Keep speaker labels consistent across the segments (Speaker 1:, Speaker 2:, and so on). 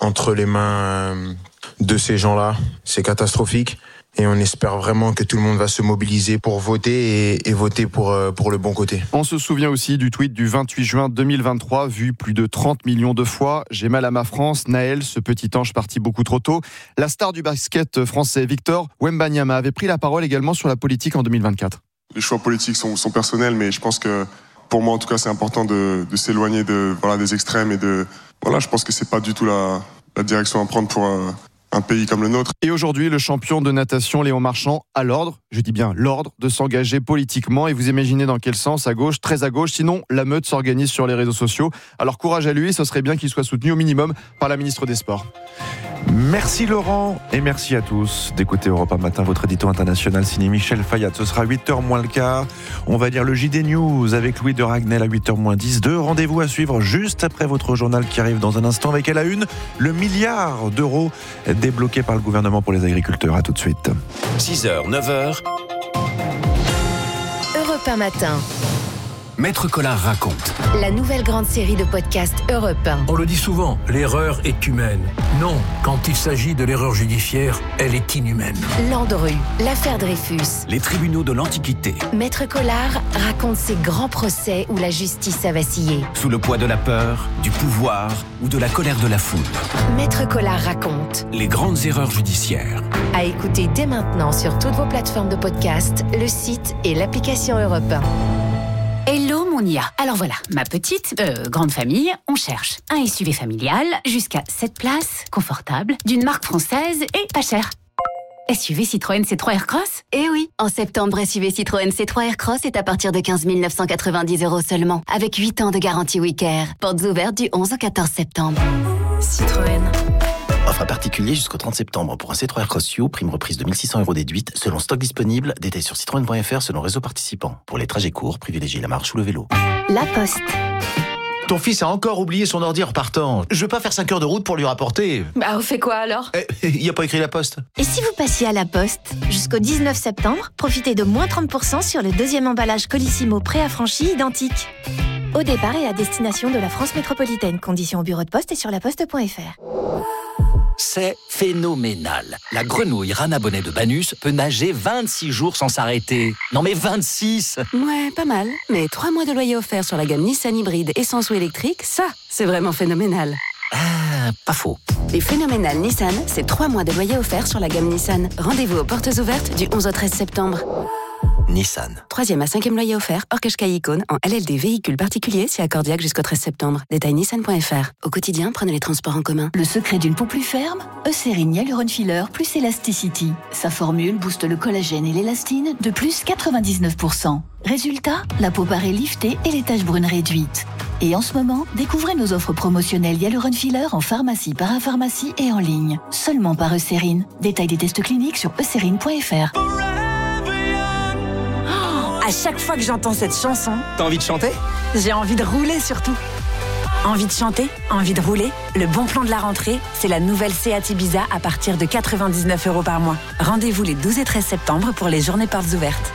Speaker 1: entre les mains de ces gens-là. C'est catastrophique. Et on espère vraiment que tout le monde va se mobiliser pour voter et voter pour le bon côté.
Speaker 2: On se souvient aussi du tweet du 28 juin 2023, vu plus de 30 millions de fois. J'ai mal à ma France, Naël, ce petit ange parti beaucoup trop tôt. La star du basket français, Victor Wembanyama, avait pris la parole également sur la politique en 2024.
Speaker 3: Les choix politiques sont personnels, mais je pense que pour moi, en tout cas, c'est important de s'éloigner des extrêmes et je pense que c'est pas du tout la direction à prendre pour un pays comme le nôtre.
Speaker 2: Et aujourd'hui, le champion de natation Léon Marchand a l'ordre, je dis bien l'ordre, de s'engager politiquement. Et vous imaginez dans quel sens? À gauche, très à gauche. Sinon, la meute s'organise sur les réseaux sociaux. Alors courage à lui, ce serait bien qu'il soit soutenu au minimum par la ministre des Sports.
Speaker 4: Merci Laurent et merci à tous d'écouter Europe 1 Matin, votre édito international signé Michel Fayad. Ce sera 8h moins le quart. On va lire le JD News avec Louis de Ragnel à 8h moins 10. Rendez-vous à suivre juste après votre journal qui arrive dans un instant avec à la une le milliard d'euros débloqué par le gouvernement pour les agriculteurs. À tout de suite.
Speaker 5: 6h, 9h.
Speaker 6: Europe 1 Matin.
Speaker 5: Maître Collard raconte.
Speaker 6: La nouvelle grande série de podcasts Europe 1.
Speaker 7: On le dit souvent, l'erreur est humaine. Non, quand il s'agit de l'erreur judiciaire, elle est inhumaine.
Speaker 6: Landru, l'affaire Dreyfus.
Speaker 5: Les tribunaux de l'Antiquité.
Speaker 6: Maître Collard raconte ces grands procès où la justice a vacillé.
Speaker 5: Sous le poids de la peur, du pouvoir ou de la colère de la foule.
Speaker 6: Maître Collard raconte.
Speaker 5: Les grandes erreurs judiciaires.
Speaker 6: À écouter dès maintenant sur toutes vos plateformes de podcast, le site et l'application Europe 1.
Speaker 8: Hello mon IA. Alors voilà, ma petite, grande famille, on cherche un SUV familial jusqu'à 7 places, confortable, d'une marque française et pas cher. SUV Citroën C3 Aircross ?
Speaker 9: Eh oui, en septembre, SUV Citroën C3 Aircross est à partir de 15 990 € seulement, avec 8 ans de garantie Wicare. Portes ouvertes du 11 au 14 septembre.
Speaker 8: Citroën.
Speaker 10: Offre à particulier jusqu'au 30 septembre pour un C3 Aircross U, prime reprise de 1 600 € déduite, selon stock disponible, détails sur citroën.fr selon réseau participant. Pour les trajets courts, privilégiez la marche ou le vélo.
Speaker 9: La Poste.
Speaker 11: Ton fils a encore oublié son ordi en repartant. Je veux pas faire 5 heures de route pour lui rapporter.
Speaker 9: Bah, on fait quoi alors ?
Speaker 11: Il y a pas écrit La Poste.
Speaker 12: Et si vous passiez à La Poste ? Jusqu'au 19 septembre, profitez de moins 30% sur le deuxième emballage Colissimo préaffranchi identique. Au départ et à destination de la France métropolitaine. Conditions au bureau de poste et sur laposte.fr.
Speaker 5: C'est phénoménal. La grenouille Rana Bonnet de Banus peut nager 26 jours sans s'arrêter. Non mais 26 !
Speaker 9: Ouais, pas mal. Mais 3 mois de loyer offert sur la gamme Nissan hybride essence ou électrique, ça, c'est vraiment phénoménal.
Speaker 5: Ah, pas faux.
Speaker 9: Les phénoménales Nissan, c'est 3 mois de loyer offert sur la gamme Nissan. Rendez-vous aux portes ouvertes du 11 au 13 septembre.
Speaker 5: Nissan.
Speaker 9: 3e à 5e loyer offert, hors Qashqai Icône, en LLD véhicule particulier, si accordiaque jusqu'au 13 septembre. Détail nissan.fr. Au quotidien, prenez les transports en commun.
Speaker 13: Le secret d'une peau plus ferme ? Eucérine Hyaluron Filler plus Elasticity. Sa formule booste le collagène et l'élastine de plus 99%. Résultat, la peau paraît liftée et les taches brunes réduites. Et en ce moment, découvrez nos offres promotionnelles Hyaluron Filler en pharmacie, parapharmacie et en ligne. Seulement par Eucérine. Détail des tests cliniques sur eucérine.fr.
Speaker 8: À chaque fois que j'entends cette chanson,
Speaker 5: T'as envie de chanter ?
Speaker 8: j'ai envie de rouler surtout. Envie de chanter, envie de rouler. Le bon plan de la rentrée, c'est la nouvelle Seat Ibiza à partir de 99 € par mois. Rendez-vous les 12 et 13 septembre pour les journées portes ouvertes.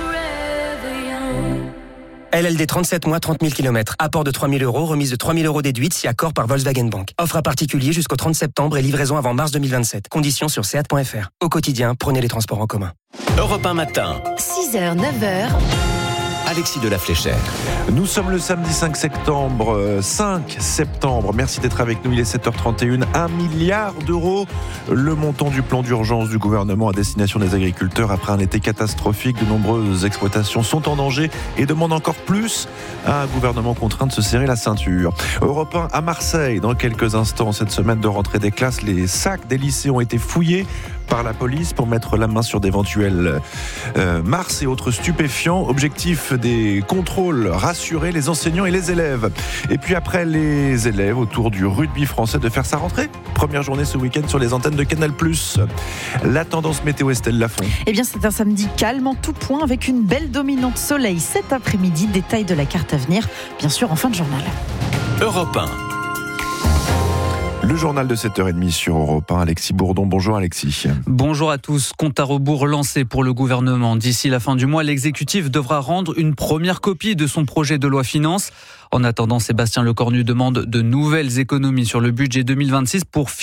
Speaker 14: LLD 37 mois, 30 000 km. Apport de 3 000 €, remise de 3 000 € déduite si accord par Volkswagen Bank. Offre à particulier jusqu'au 30 septembre et livraison avant mars 2027. Conditions sur seat.fr. Au quotidien, prenez les transports en commun.
Speaker 5: Europe 1 Matin.
Speaker 6: 6h, 9h.
Speaker 5: Alexis de la Fléchère.
Speaker 4: Nous sommes le samedi 5 septembre. 5 septembre. Merci d'être avec nous. Il est 7h31. 1 milliard d'euros. Le montant du plan d'urgence du gouvernement à destination des agriculteurs après un été catastrophique. De nombreuses exploitations sont en danger et demandent encore plus à un gouvernement contraint de se serrer la ceinture. Europe 1 à Marseille. Dans quelques instants, cette semaine de rentrée des classes, les sacs des lycées ont été fouillés par la police pour mettre la main sur d'éventuels mars et autres stupéfiants. Objectif des contrôles, rassurer les enseignants et les élèves. Et puis après les élèves, autour du rugby français de faire sa rentrée. Première journée ce week-end sur les antennes de Canal+. La tendance météo, Estelle Lafont.
Speaker 15: Eh bien, c'est un samedi calme en tout point avec une belle dominante soleil cet après-midi. Détail de la carte à venir, bien sûr, en fin de journal.
Speaker 5: Europe 1.
Speaker 4: Le journal de 7h30 sur Europe 1. Alexis Bourdon. Bonjour Alexis.
Speaker 16: Bonjour à tous. Compte à rebours lancé pour le gouvernement. D'ici la fin du mois, l'exécutif devra rendre une première copie de son projet de loi finances. En attendant, Sébastien Lecornu demande de nouvelles économies sur le budget 2026 pour